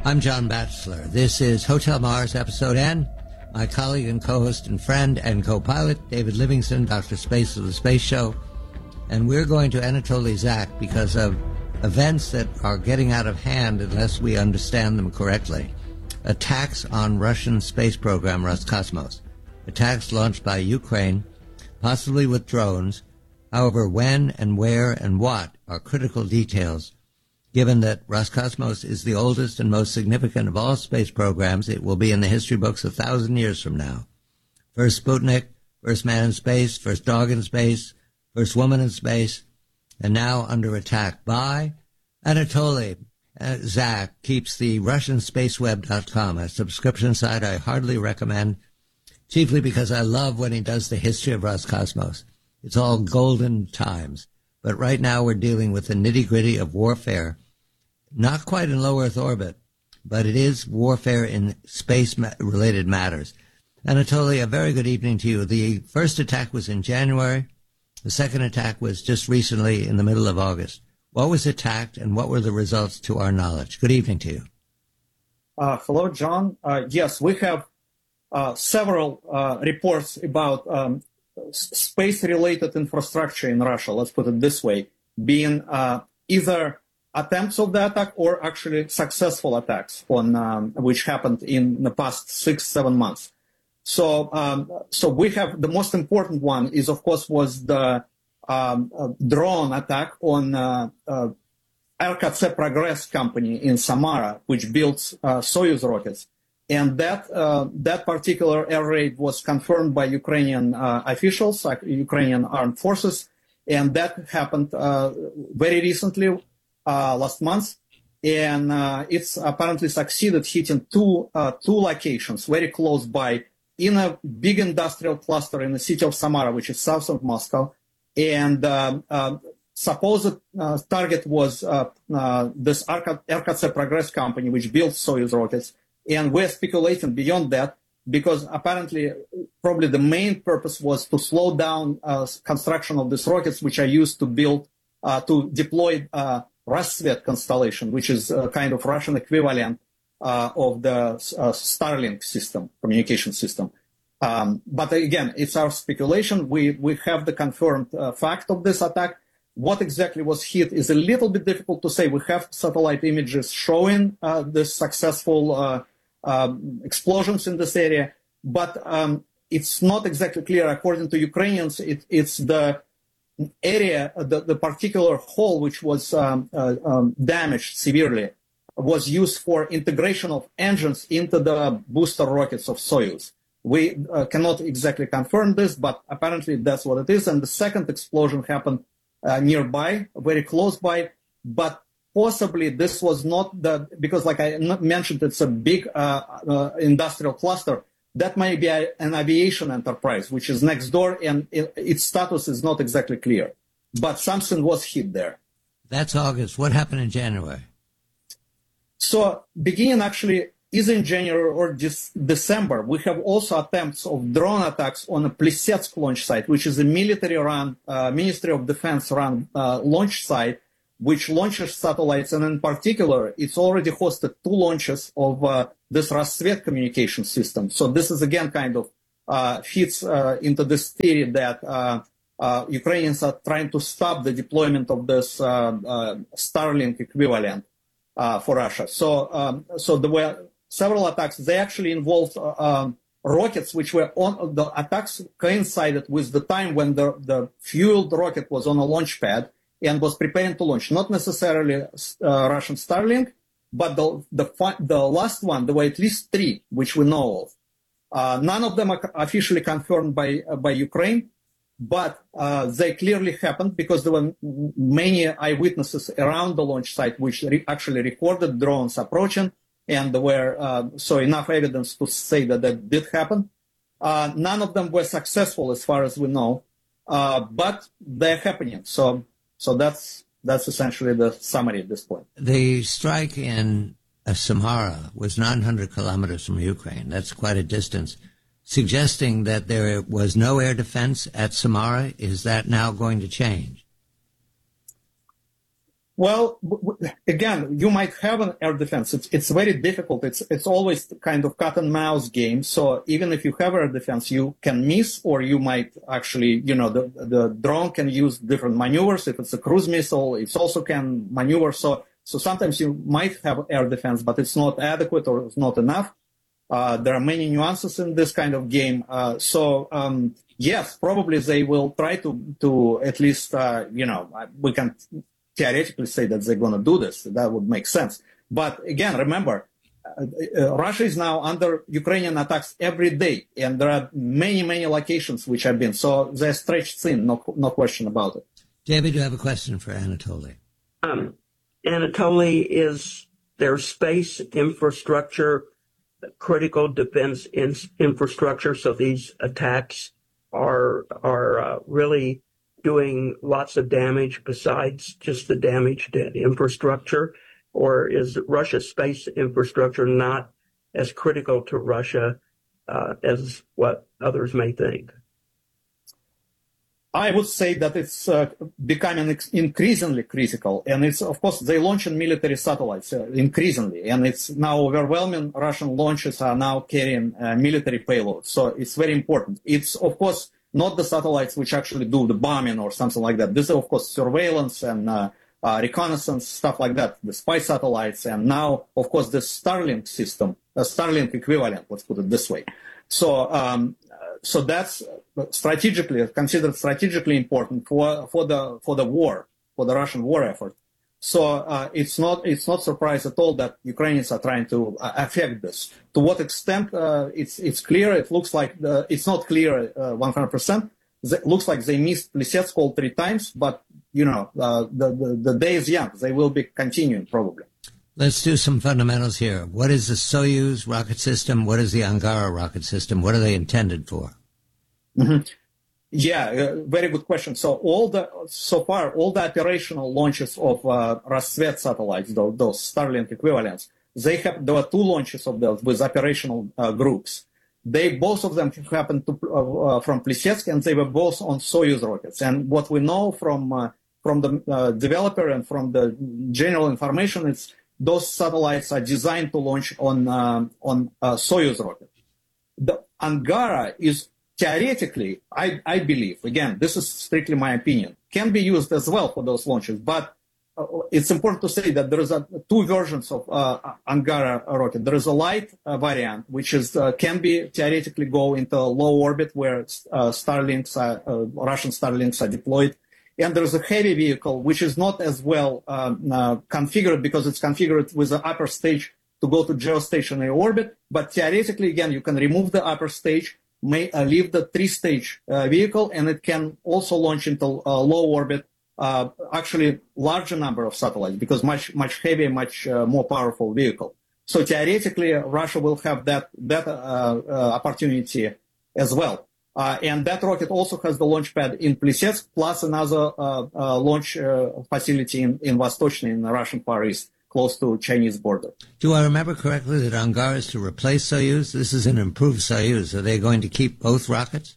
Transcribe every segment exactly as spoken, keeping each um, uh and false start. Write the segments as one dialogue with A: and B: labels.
A: I'm John Batchelor. This is Hotel Mars Episode N. My colleague and co-host and friend and co-pilot, David Livingston, Doctor Space of the Space Show. And we're going to Anatoly Zak because of events that are getting out of hand unless we understand them correctly. Attacks on Russian space program Roscosmos. Attacks launched by Ukraine, possibly with drones. However, when and where and what are critical details. Given that Roscosmos is the oldest and most significant of all space programs, it will be in the history books a thousand years from now. First Sputnik, first man in space, first dog in space, first woman in space, and now under attack by Anatoly uh, Zak keeps the Russian space web dot com, a subscription site I hardly recommend, chiefly because I love when he does the history of Roscosmos. It's all golden times. But right now we're dealing with the nitty-gritty of warfare, not quite in low Earth orbit, but it is warfare in space-related matters. Anatoly, a very good evening to you. The first attack was in January. The second attack was just recently in the middle of August. What was attacked and what were the results to our knowledge? Good evening to you.
B: Uh, hello, John. Uh, yes, we have uh, several uh, reports about um, space-related infrastructure in Russia, let's put it this way, being uh, either attempts of the attack or actually successful attacks on um, which happened in the past six, seven months. So, um, so we have the most important one is, of course, was the um, uh, drone attack on uh, uh, R K C Progress company in Samara, which builds uh, Soyuz rockets. And that uh, that particular air raid was confirmed by Ukrainian uh, officials, like Ukrainian armed forces, and that happened uh, very recently, uh, last month. And uh, it's apparently succeeded hitting two uh, two locations very close by in a big industrial cluster in the city of Samara, which is south of Moscow. And uh, uh, supposed uh, target was uh, uh, this R K C Progress company, which builds Soyuz rockets. And we're speculating beyond that because apparently probably the main purpose was to slow down uh, construction of these rockets, which are used to build, uh, to deploy uh, Rassvet constellation, which is a kind of Russian equivalent uh, of the uh, Starlink system, communication system. Um, but again, it's our speculation. We, we have the confirmed uh, fact of this attack. What exactly was hit is a little bit difficult to say. We have satellite images showing uh, this successful uh, Um, explosions in this area, but um, it's not exactly clear. According to Ukrainians, it, it's the area, the, the particular hole which was um, uh, um, damaged severely was used for integration of engines into the booster rockets of Soyuz. We uh, cannot exactly confirm this, but apparently that's what it is. And the second explosion happened uh, nearby, very close by, but possibly this was not the, because like I mentioned, it's a big uh, uh, industrial cluster. That might be a, an aviation enterprise, which is next door, and it, its status is not exactly clear. But something was hit there.
A: That's August. What happened in January?
B: So beginning actually is in January or de- December. We have also attempts of drone attacks on a Plisetsk launch site, which is a military-run, uh, Ministry of Defense-run uh, launch site, which launches satellites, and in particular, it's already hosted two launches of uh, this Rassvet communication system. So this is again kind of uh, fits uh, into this theory that uh, uh, Ukrainians are trying to stop the deployment of this uh, uh, Starlink equivalent uh, for Russia. So, um, so there were several attacks. They actually involved uh, um, rockets, which were on the attacks coincided with the time when the, the fueled rocket was on a launch pad and was preparing to launch, not necessarily uh, Russian Starlink, but the, the the last one, there were at least three, which we know of. Uh, none of them are officially confirmed by uh, by Ukraine, but uh, they clearly happened because there were many eyewitnesses around the launch site which re- actually recorded drones approaching, and there were uh, so enough evidence to say that that did happen. Uh, none of them were successful as far as we know, uh, but they're happening. So. So that's that's essentially the summary at this point.
A: The strike in uh, Samara was nine hundred kilometers from Ukraine. That's quite a distance. Suggesting that there was no air defense at Samara, is that now going to change?
B: Well, w- w- again, you might have an air defense. It's it's very difficult. It's it's always kind of cat and mouse game. So even if you have air defense, you can miss, or you might actually, you know, the the drone can use different maneuvers. If it's a cruise missile, it also can maneuver. So so sometimes you might have air defense, but it's not adequate or it's not enough. Uh, there are many nuances in this kind of game. Uh, so um, yes, probably they will try to to at least uh, you know we can theoretically say that they're going to do this. That would make sense. But again, remember, uh, uh, Russia is now under Ukrainian attacks every day, and there are many, many locations which have been. So they're stretched thin, no, no question about it.
A: David, you have a question for Anatoly.
C: Um, Anatoly, is their space infrastructure critical defense in, infrastructure? So these attacks are are uh, really doing lots of damage besides just the damage to infrastructure? Or is Russia's space infrastructure not as critical to Russia uh, as what others may think?
B: I would say that it's uh, becoming ex- increasingly critical. And it's, of course, they launch military satellites uh, increasingly. And it's now overwhelming. Russian launches are now carrying uh, military payloads. So it's very important. It's, of course, not the satellites which actually do the bombing or something like that. This is, of course, surveillance and uh, uh, reconnaissance, stuff like that, the spy satellites. And now, of course, the Starlink system, the Starlink equivalent, let's put it this way. So, um, so that's strategically considered strategically important for for the for the war, for the Russian war effort. So uh, it's not it's not surprise at all that Ukrainians are trying to uh, affect this. To what extent uh, it's it's clear. It looks like the, it's not clear uh, one hundred percent. It looks like they missed Plisetsk all three times, but you know uh, the, the the day is young. They will be continuing probably.
A: Let's do some fundamentals here. What is the Soyuz rocket system? What is the Angara rocket system? What are they intended for?
B: Mm-hmm. Yeah, uh, very good question. So all the so far all the operational launches of uh, Rassvet satellites, those, those Starlink equivalents, they have there were two launches of those with operational uh, groups. They both of them happened to uh, uh, from Plisetsk, and they were both on Soyuz rockets. And what we know from uh, from the uh, developer and from the general information is those satellites are designed to launch on uh, on uh, Soyuz rocket. The Angara is theoretically, I, I believe, again, this is strictly my opinion, can be used as well for those launches. But uh, it's important to say that there is a, two versions of uh, Angara rocket. There is a light uh, variant, which is uh, can be theoretically go into low orbit where uh, Starlinks, are, uh, Russian Starlinks are deployed. And there's a heavy vehicle, which is not as well uh, uh, configured because it's configured with the upper stage to go to geostationary orbit. But theoretically, again, you can remove the upper stage, may uh, leave the three-stage uh, vehicle, and it can also launch into uh, low orbit, uh, actually larger number of satellites because much, much heavier, much uh, more powerful vehicle. So theoretically, uh, Russia will have that, that uh, uh, opportunity as well. Uh, and that rocket also has the launch pad in Plisetsk, plus another uh, uh, launch uh, facility in, in Vostochny, in the Russian Far East, close to Chinese border.
A: Do I remember correctly that Angara is to replace Soyuz? This is an improved Soyuz. Are they going to keep both rockets?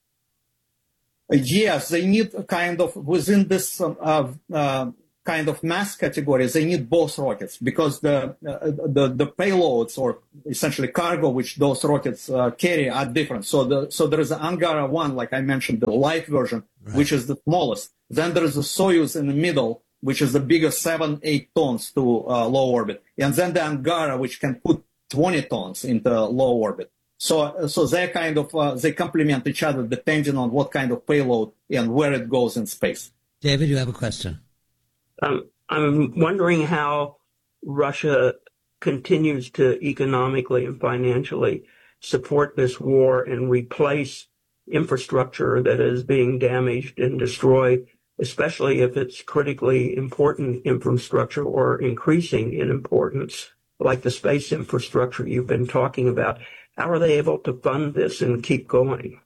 B: Uh, yes, they need a kind of, within this uh, uh, kind of mass category, they need both rockets because the, uh, the, the payloads or essentially cargo which those rockets uh, carry are different. So the, so there is an Angara one, like I mentioned, the light version, right, which is the smallest. Then there is a Soyuz in the middle, which is the biggest, seven, eight tons to uh, low orbit. And then the Angara, which can put twenty tons into low orbit. So, so they kind of, uh, they complement each other depending on what kind of payload and where it goes in space.
A: David, you have a question.
C: Um, I'm wondering how Russia continues to economically and financially support this war and replace infrastructure that is being damaged and destroyed, especially if it's critically important infrastructure or increasing in importance, like the space infrastructure you've been talking about. How are they able to fund this and keep going?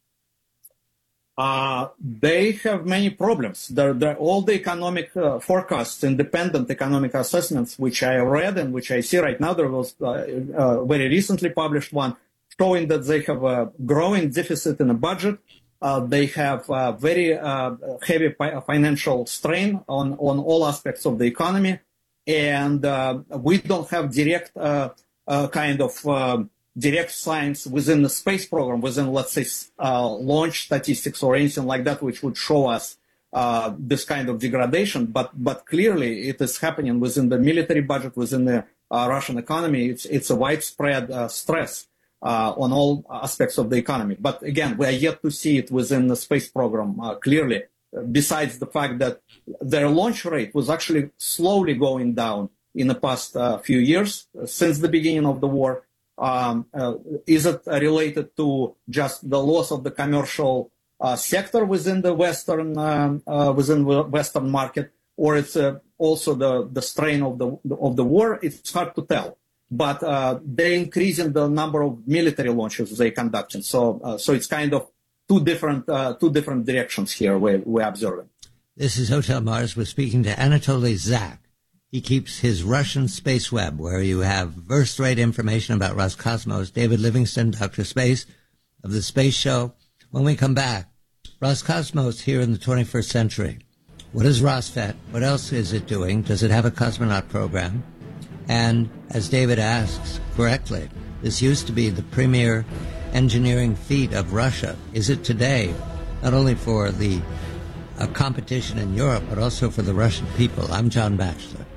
B: Uh, they have many problems. They're, they're all the economic uh, forecasts, independent economic assessments, which I read and which I see right now. There was a uh, uh, very recently published one showing that they have a growing deficit in the budget. Uh, they have uh, very uh, heavy pi- financial strain on, on all aspects of the economy. And uh, we don't have direct uh, uh, kind of uh, direct signs within the space program, within, let's say, uh, launch statistics or anything like that, which would show us uh, this kind of degradation. But but clearly it is happening within the military budget, within the uh, Russian economy. It's, it's a widespread uh, stress Uh, on all aspects of the economy. But again, we are yet to see it within the space program uh, clearly, uh, besides the fact that their launch rate was actually slowly going down in the past uh, few years, uh, since the beginning of the war. Um, uh, is it related to just the loss of the commercial uh, sector within the Western uh, uh, within the Western market, or it's uh, also the, the strain of the of the war? It's hard to tell. But uh, they're increasing the number of military launches they conducting. So, uh, so it's kind of two different uh, two different directions here we're, we're observing.
A: This is Hotel Mars. We're speaking to Anatoly Zak. He keeps his Russian space web, where you have first-rate information about Roscosmos. David Livingston, Doctor Space of the Space Show. When we come back, Roscosmos here in the twenty-first century. What is ROSFET? What else is it doing? Does it have a cosmonaut program? And as David asks correctly, this used to be the premier engineering feat of Russia. Is it today, not only for the uh, competition in Europe, but also for the Russian people? I'm John Batchelor.